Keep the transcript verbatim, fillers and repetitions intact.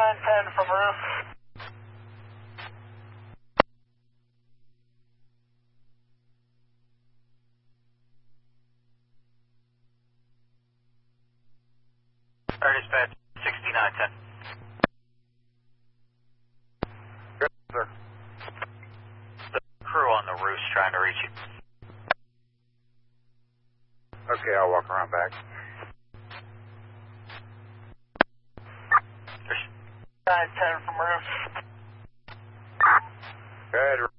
nine ten from roof. Air dispatch, sixty-nine ten. Good, sir. The crew on the roof's trying to reach you. Okay, I'll walk around back. nine ten from roof. Good.